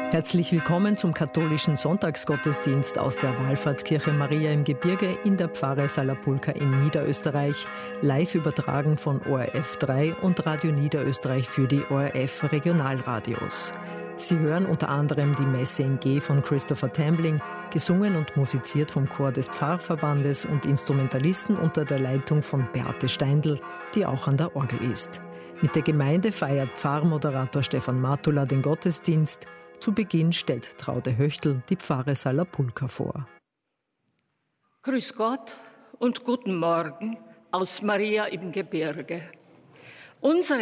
Herzlich willkommen zum katholischen Sonntagsgottesdienst aus der Wallfahrtskirche Maria im Gebirge in der Pfarre Sala-Pulka in Niederösterreich, live übertragen von ORF 3 und Radio Niederösterreich für die ORF Regionalradios. Sie hören unter anderem die Messe in G von Christopher Tambling, gesungen und musiziert vom Chor des Pfarrverbandes und Instrumentalisten unter der Leitung von Beate Steindl, die auch an der Orgel ist. Mit der Gemeinde feiert Pfarrmoderator Stefan Matula den Gottesdienst. Zu Beginn stellt Traude Höchtl die Pfarre Sala-Pulka vor. Grüß Gott und guten Morgen aus Maria im Gebirge. Unsere